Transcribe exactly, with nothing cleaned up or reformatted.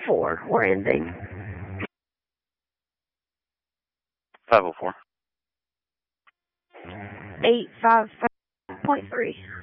four or ending. five oh four. eight five five point three.